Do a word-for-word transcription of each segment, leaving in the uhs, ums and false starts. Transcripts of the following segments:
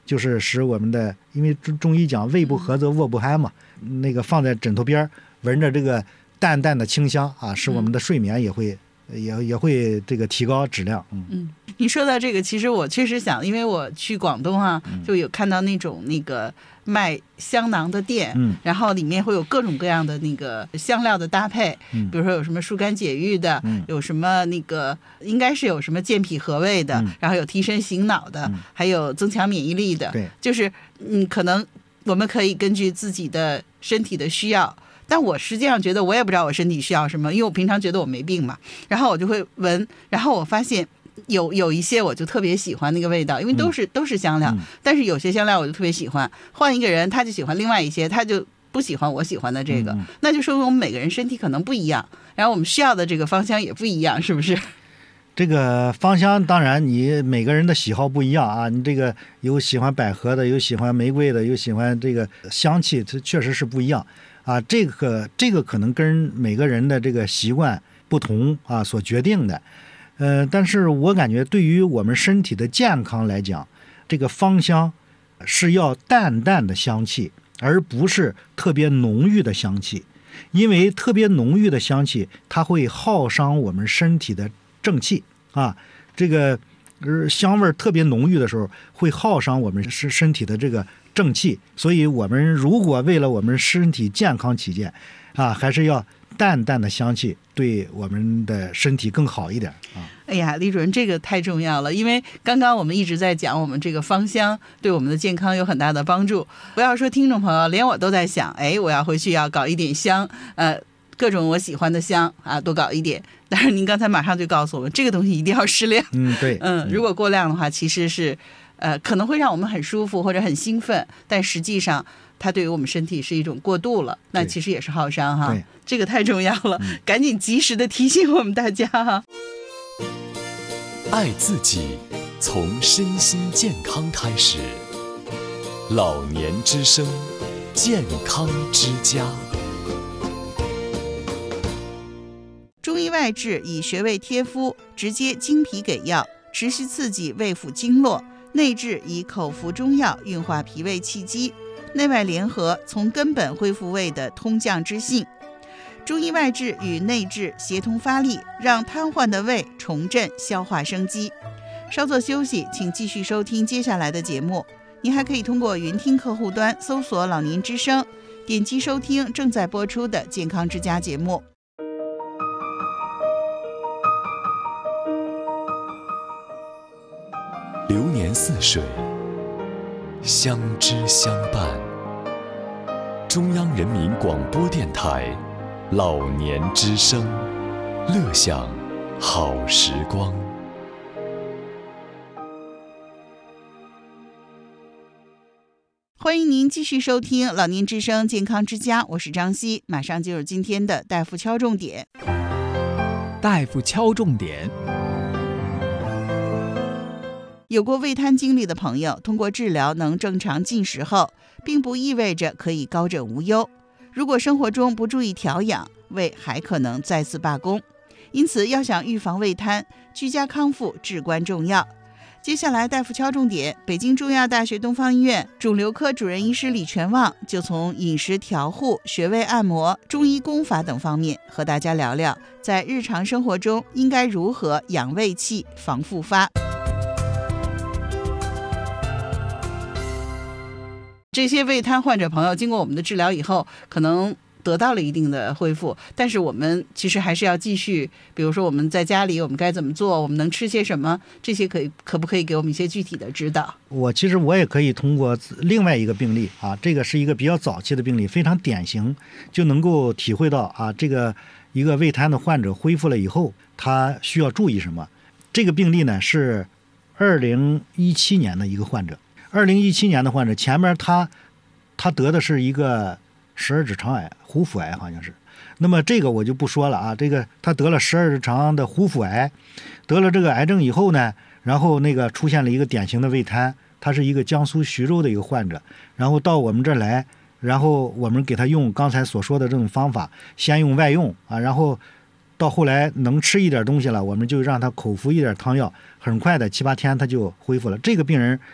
就是使我们的，因为中医讲胃不和则卧不安嘛，那个放在枕头边闻着这个淡淡的清香啊，使我们的睡眠也会、嗯、也也会这个提高质量。嗯嗯，你说到这个，其实我确实想，因为我去广东啊，就有看到那种那个卖香囊的店， 嗯， 然后里面会有各种各样的那个香料的搭配， 嗯， 比如说有什么疏肝解郁的， 嗯， 有什么那个应该是有什么健脾和胃的， 嗯， 然后有提神醒脑的， 嗯， 还有增强免疫力的， 对， 就是嗯，可能我们可以根据自己的身体的需要。但我实际上觉得我也不知道我身体需要什么，因为我平常觉得我没病嘛，然后我就会闻，然后我发现有有一些我就特别喜欢那个味道，因为都是、嗯、都是香料、嗯，但是有些香料我就特别喜欢，换一个人他就喜欢另外一些，他就不喜欢我喜欢的这个，嗯、那就说明我们每个人身体可能不一样，然后我们需要的这个芳香也不一样，是不是？ 这个芳香当然你每个人的喜好不一样啊，你这个有喜欢百合的，有喜欢玫瑰的，有喜欢这个香气，它确实是不一样啊。这个这个可能跟每个人的这个习惯不同啊所决定的。呃，但是我感觉对于我们身体的健康来讲，这个芳香是要淡淡的香气，而不是特别浓郁的香气，因为特别浓郁的香气它会耗伤我们身体的正气啊，这个香味特别浓郁的时候会耗伤我们身身体的这个正气，所以我们如果为了我们身体健康起见啊，还是要淡淡的香气对我们的身体更好一点啊。 哎呀，李主任，这个太重要了，因为刚刚我们一直在讲我们这个芳香对我们的健康有很大的帮助。不要说听众朋友，连我都在想，哎，我要回去要搞一点香，呃，各种我喜欢的香啊，多搞一点。但是您刚才马上就告诉我们，这个东西一定要适量。 嗯，对， 嗯，如果过量的话，其实是呃可能会让我们很舒服或者很兴奋，但实际上它对于我们身体是一种过度了，那其实也是耗伤哈。这个太重要了，嗯、赶紧及时的提醒我们大家哈。 爱自己，从身心健康开始。老年之声，健康之家。 中医外治以穴位贴敷，直接经皮给药，持续刺激胃腑经络；内治以口服中药运化脾胃气机，内外联合，从根本恢复胃的通降之性。中医外治与内治协同发力，让瘫痪的胃重振消化生机。稍作休息，请继续收听接下来的节目。您还可以通过云听客户端搜索老年之声，点击收听正在播出的健康之家节目。 流年似水，相知相伴。中央人民广播电台老年之声，乐享好时光。 欢迎您继续收听老年之声健康之家，我是张希，马上进入今天的大夫敲重点。 大夫敲重点。 有过胃瘫经历的朋友，通过治疗能正常进食后，并不意味着可以高枕无忧。如果生活中不注意调养，胃还可能再次罢工。因此，要想预防胃瘫，居家康复至关重要。接下来大夫敲重点，北京中亚大学东方医院肿瘤科主任医师李全旺就从饮食调护、穴位按摩、中医功法等方面和大家聊聊，在日常生活中应该如何养胃气、防复发。这些胃瘫患者朋友经过我们的治疗以后，可能得到了一定的恢复，但是我们其实还是要继续，比如说我们在家里我们该怎么做，我们能吃些什么，这些可以可不可以给我们一些具体的指导？ 我其实我也可以通过另外一个病例啊，这个是一个比较早期的病例，非常典型，就能够体会到啊，这个一个胃瘫的患者恢复了以后，他需要注意什么。这个病例呢是二零一七年的一个患者，二零一七年的患者，前面他他得的是一个十二指肠癌，壶腹癌好像是。那么这个我就不说了啊，这个他得了十二指肠的壶腹癌，得了这个癌症以后呢，然后那个出现了一个典型的胃瘫，他是一个江苏徐州的一个患者，然后到我们这儿来，然后我们给他用刚才所说的这种方法，先用外用啊，然后到后来能吃一点东西了，我们就让他口服一点汤药，很快的七八天他就恢复了。这个病人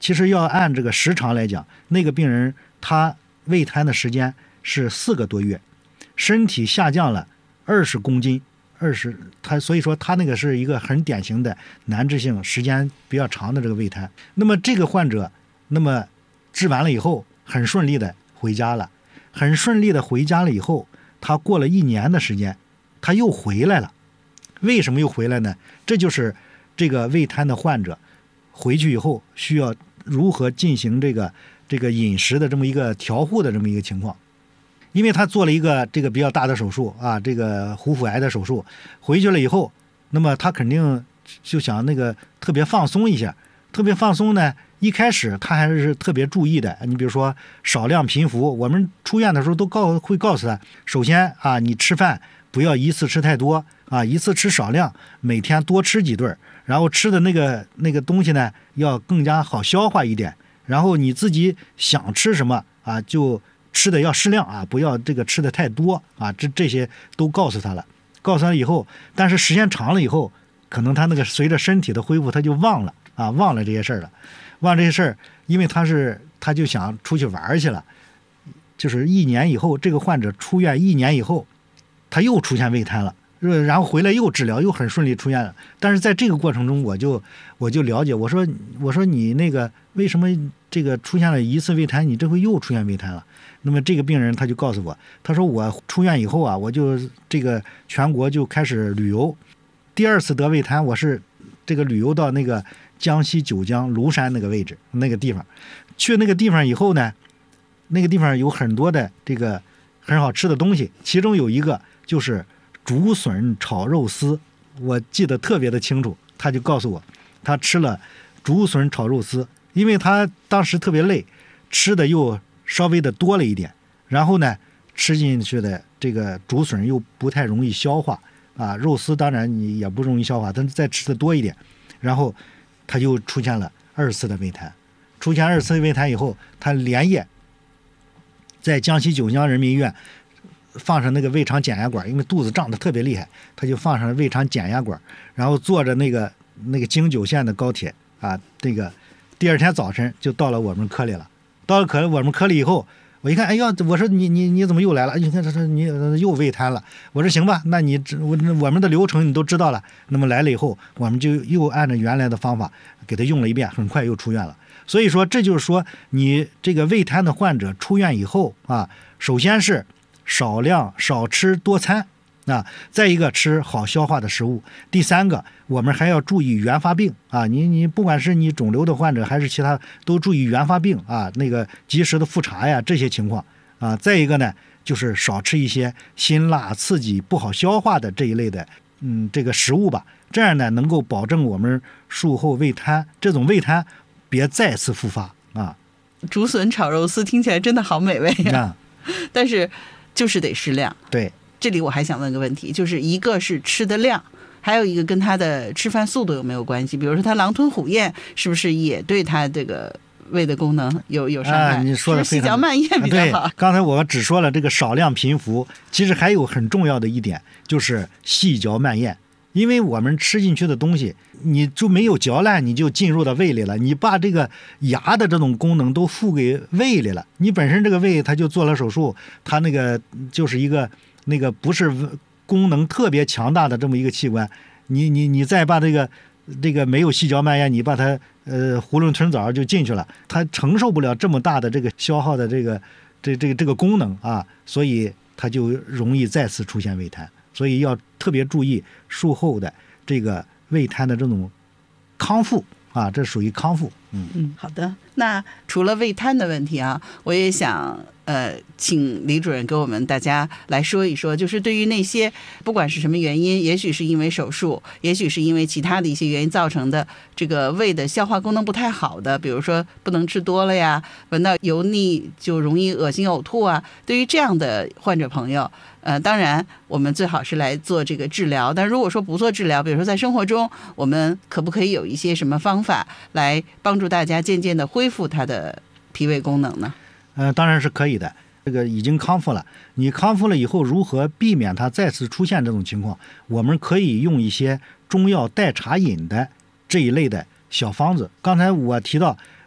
其实要按这个时长来讲，那个病人他胃瘫的时间是四个多月，身体下降了二十公斤，二十他所以说他那个是一个很典型的难治性时间比较长的这个胃瘫。那么这个患者，那么治完了以后很顺利的回家了，很顺利的回家了以后，他过了一年的时间，他又回来了。为什么又回来呢？这就是这个胃瘫的患者回去以后需要如何进行这个这个饮食的这么一个调护的这么一个情况。因为他做了一个这个比较大的手术啊，这个壶腹癌的手术，回去了以后，那么他肯定就想那个特别放松一下，特别放松呢。一开始他还是特别注意的，你比如说少量频服，我们出院的时候都告会告诉他，首先啊，你吃饭不要一次吃太多啊，一次吃少量，每天多吃几顿，然后吃的那个那个东西呢要更加好消化一点，然后你自己想吃什么啊就吃的要适量啊，不要这个吃的太多啊，这这些都告诉他了，告诉他以后，但是时间长了以后，可能他那个随着身体的恢复他就忘了啊，忘了这些事儿了。忘这些事儿，因为他是他就想出去玩去了，就是一年以后，这个患者出院一年以后，他又出现胃瘫了，然后回来又治疗，又很顺利出院了。但是在这个过程中，我就我就了解，我说我说你那个为什么这个出现了一次胃瘫，你这回又出现胃瘫了？那么这个病人他就告诉我，他说我出院以后啊，我就这个全国就开始旅游，第二次得胃瘫，我是这个旅游到那个江西九江庐山那个位置那个地方，去那个地方以后呢，那个地方有很多的这个很好吃的东西，其中有一个就是竹笋炒肉丝，我记得特别的清楚。他就告诉我，他吃了竹笋炒肉丝，因为他当时特别累，吃的又稍微的多了一点，然后呢，吃进去的这个竹笋又不太容易消化啊，肉丝当然你也不容易消化，但是再吃的多一点，然后他就出现了二次的胃瘫。出现二次胃瘫以后，他连夜在江西九江人民医院放上那个胃肠减压管，因为肚子胀得特别厉害，他就放上胃肠减压管，然后坐着那个那个京九线的高铁啊，那个第二天早晨就到了我们科里了。到了科我们科里以后，我一看，哎呀，我说你你你怎么又来了？你看他说你又胃瘫了。我说行吧，那你我我们的流程你都知道了。那么来了以后，我们就又按照原来的方法给他用了一遍，很快又出院了。所以说，这就是说，你这个胃瘫的患者出院以后啊，首先是少量少吃多餐啊，再一个吃好消化的食物。第三个，我们还要注意原发病啊，你你不管是你肿瘤的患者还是其他，都注意原发病啊，那个及时的复查呀，这些情况啊。再一个呢，就是少吃一些辛辣刺激不好消化的这一类的嗯这个食物吧，这样呢能够保证我们术后胃瘫这种胃瘫别再次复发啊。 竹笋炒肉丝听起来真的好美味呀、 啊， 但是就是得适量。 对。 这里我还想问个问题，就是一个是吃的量，还有一个跟他的吃饭速度有没有关系？比如说他狼吞虎咽，是不是也对他这个胃的功能有有伤害？ 啊，你说的非常细嚼慢咽比较好。 对，刚才我只说了这个少量频服，其实还有很重要的一点就是细嚼慢咽。因为我们吃进去的东西，你就没有嚼烂，你就进入到胃里了，你把这个牙的这种功能都付给胃里了。你本身这个胃它就做了手术，它那个就是一个那个不是功能特别强大的这么一个器官，你你你再把这个这个没有细嚼慢咽，你把它呃囫囵吞枣就进去了，它承受不了这么大的这个消耗的这个这这个这个功能啊，所以它就容易再次出现胃瘫。所以要特别注意术后的这个胃瘫的这种康复啊，这属于康复。嗯嗯，好的。那除了胃瘫的问题啊，我也想呃，请李主任给我们大家来说一说，就是对于那些不管是什么原因，也许是因为手术，也许是因为其他的一些原因造成的这个胃的消化功能不太好的，比如说不能吃多了呀，闻到油腻就容易恶心呕吐啊，对于这样的患者朋友，呃，当然我们最好是来做这个治疗，但如果说不做治疗，比如说在生活中，我们可不可以有一些什么方法来帮助大家渐渐的恢复他的脾胃功能呢？ 呃，当然是可以的。这个已经康复了，你康复了以后，如何避免它再次出现这种情况？我们可以用一些中药代茶饮的这一类的小方子。刚才我提到，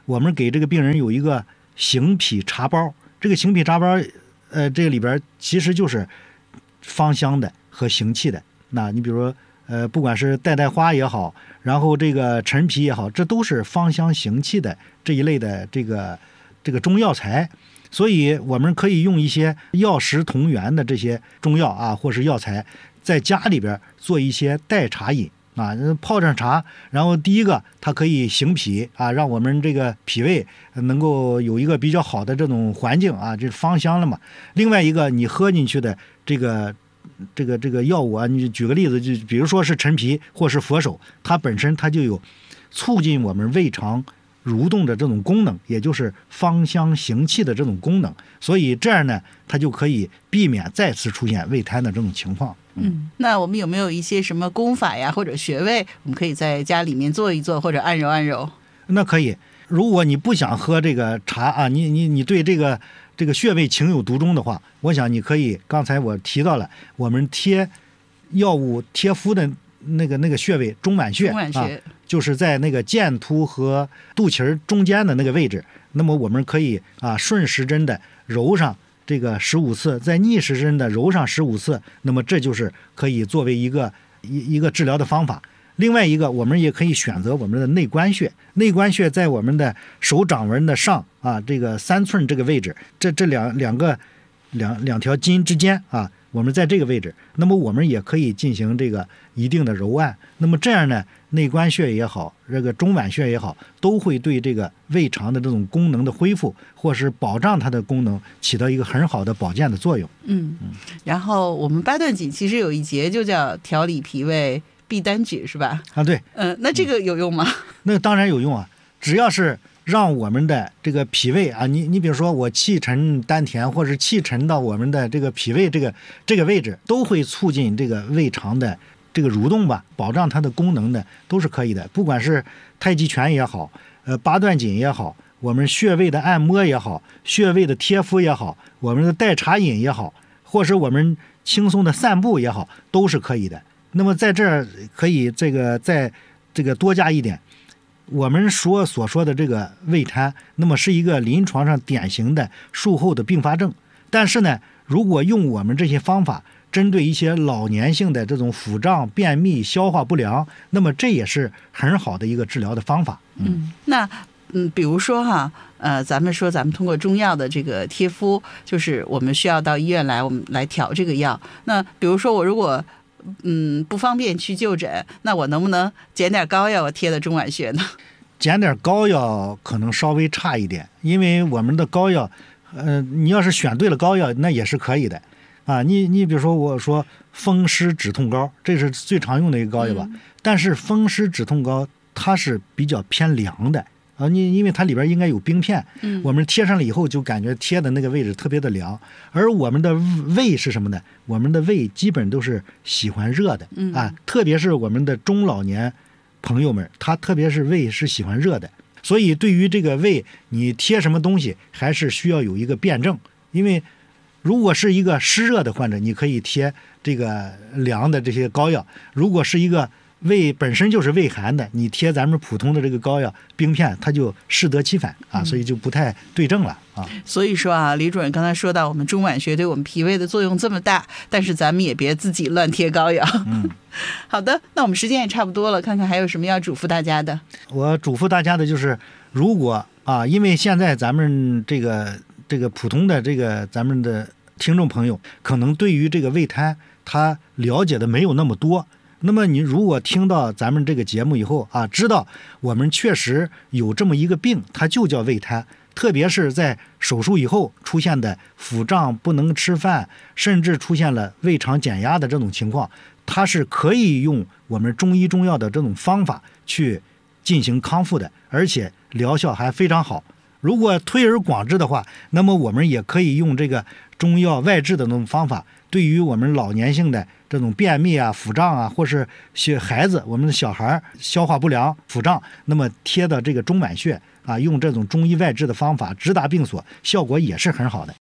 我们给这个病人有一个行脾茶包，这个行脾茶包，呃，这个里边其实就是芳香的和行气的。那你比如说，呃，不管是带带花也好，然后这个陈皮也好，这都是芳香行气的这一类的这个这个中药材。所以我们可以用一些药食同源的这些中药啊，或是药材，在家里边做一些代茶饮啊，泡上茶，然后第一个它可以行脾啊，让我们这个脾胃能够有一个比较好的这种环境啊，这芳香了嘛。另外一个，你喝进去的这个这个这个药物啊，你举个例子，就比如说是陈皮或是佛手，它本身它就有促进我们胃肠蠕动的这种功能，也就是芳香行气的这种功能，所以这样呢，它就可以避免再次出现胃瘫的这种情况。 嗯，那我们有没有一些什么功法呀，或者穴位，我们可以在家里面做一做，或者按揉按揉？ 那可以，如果你不想喝这个茶啊，你你你对这个这个穴位情有独钟的话，我想你可以，刚才我提到了，我们贴药物贴敷的那个那个穴位中脘穴， 中脘穴、啊、 就是在那个剑突和肚脐中间的那个位置。那么我们可以啊顺时针的揉上这个十五次，再逆时针的揉上十五次，那么这就是可以作为一个一一个治疗的方法。另外一个，我们也可以选择我们的内关穴，内关穴在我们的手掌纹的上啊，这个三寸这个位置，这这两两个两两条筋之间啊，我们在这个位置，那么我们也可以进行这个一定的揉按。那么这样呢，内关穴也好，这个中脘穴也好，都会对这个胃肠的这种功能的恢复，或是保障它的功能，起到一个很好的保健的作用。 嗯，然后我们八段锦其实有一节就叫调理脾胃避单举，是吧？ 啊，对。 嗯、呃，那这个有用吗？ 那当然有用啊，只要是让我们的这个脾胃啊，你你比如说我气沉丹田，或者气沉到我们的这个脾胃这个这个位置，都会促进这个胃肠的这个蠕动吧，保障它的功能的都是可以的。不管是太极拳也好，呃八段锦也好，我们穴位的按摩也好，穴位的贴敷也好，我们的代茶饮也好，或是我们轻松的散步也好，都是可以的。那么在这儿可以这个再这个多加一点，我们说所说的这个胃瘫，那么是一个临床上典型的术后的并发症。但是呢，如果用我们这些方法针对一些老年性的这种腹胀、便秘、消化不良，那么这也是很好的一个治疗的方法。 嗯，嗯那嗯，比如说哈，呃，咱们说咱们通过中药的这个贴敷，就是我们需要到医院来，我们来调这个药。那比如说我如果嗯，不方便去就诊，那我能不能捡点膏药我贴的中脘穴呢？ 捡点膏药可能稍微差一点，因为我们的膏药，呃，你要是选对了膏药，那也是可以的，啊，你你比如说我说风湿止痛膏，这是最常用的一个膏药吧，嗯、但是风湿止痛膏它是比较偏凉的。啊，你因为它里边应该有冰片，嗯，我们贴上了以后就感觉贴的那个位置特别的凉，而我们的胃是什么呢？我们的胃基本都是喜欢热的，嗯啊，特别是我们的中老年朋友们，他特别是胃是喜欢热的，所以对于这个胃，你贴什么东西还是需要有一个辩证，因为如果是一个湿热的患者，你可以贴这个凉的这些膏药；如果是一个胃本身就是胃寒的，你贴咱们普通的这个膏药冰片，它就适得其反啊，所以就不太对症了啊。 所以说啊，李主任刚才说到我们中脘穴对我们脾胃的作用这么大，但是咱们也别自己乱贴膏药。嗯，好的，那我们时间也差不多了，看看还有什么要嘱咐大家的。 我嘱咐大家的就是，如果啊，因为现在咱们这个这个普通的这个咱们的听众朋友，可能对于这个胃瘫他了解的没有那么多。那么你如果听到咱们这个节目以后啊，知道我们确实有这么一个病，它就叫胃瘫，特别是在手术以后出现的腹胀、不能吃饭，甚至出现了胃肠减压的这种情况，它是可以用我们中医中药的这种方法去进行康复的，而且疗效还非常好。如果推而广之的话，那么我们也可以用这个中药外治的那种方法，对于我们老年性的这种便秘啊、腹胀啊，或是小孩子、我们的小孩消化不良、腹胀，那么贴的这个中脘穴啊，用这种中医外治的方法直达病所，效果也是很好的。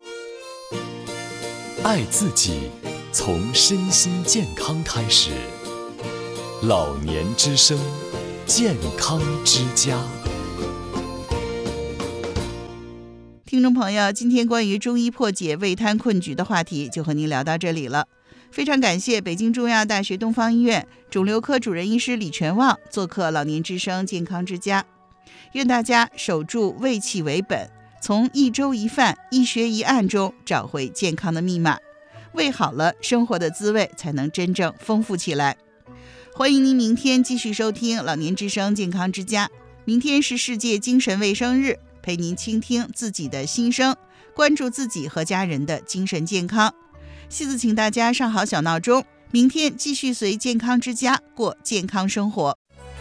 爱自己，从身心健康开始。老年之声，健康之家。 听众朋友，今天关于中医破解胃瘫困局的话题就和您聊到这里了。非常感谢北京中医药大学东方医院肿瘤科主任医师李全旺做客老年之声健康之家。愿大家守住胃气为本，从一粥一饭、一学一案中找回健康的密码。胃好了，生活的滋味才能真正丰富起来。欢迎您明天继续收听老年之声健康之家。明天是世界精神卫生日，陪您倾听自己的心声，关注自己和家人的精神健康。戏子请大家上好小闹钟，明天继续随健康之家过健康生活。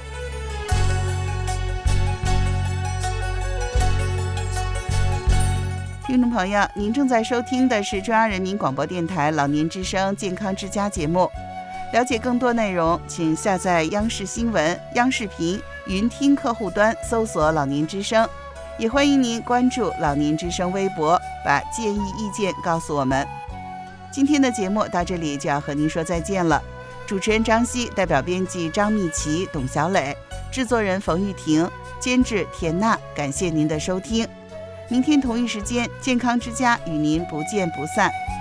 听众朋友，您正在收听的是中央人民广播电台老年之声健康之家节目。了解更多内容，请下载央视新闻、央视频云听客户端，搜索老年之声。也欢迎您关注老年之声微博，把建议意见告诉我们。今天的节目到这里就要和您说再见了。主持人张希，代表编辑张蜜琪、董小磊，制作人冯玉婷，监制田娜，感谢您的收听。明天同一时间，健康之家与您不见不散。